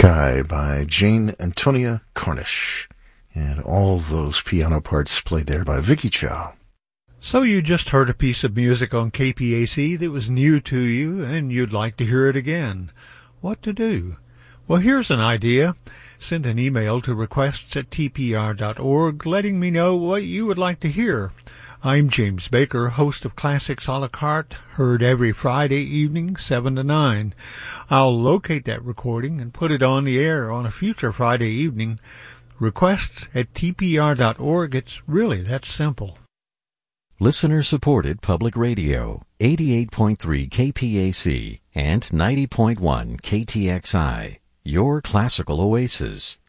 Sky by Jane Antonia Cornish. And all those piano parts played there by Vicky Chow. So you just heard a piece of music on KPAC that was new to you and you'd like to hear it again. What to do? Well, here's an idea. Send an email to requests@tpr.org letting me know what you would like to hear. I'm James Baker, host of Classics a la carte, heard every Friday evening, 7 to 9. I'll locate that recording and put it on the air on a future Friday evening. Requests@tpr.org. It's really that simple. Listener-supported public radio, 88.3 KPAC and 90.1 KTXI, your classical oasis.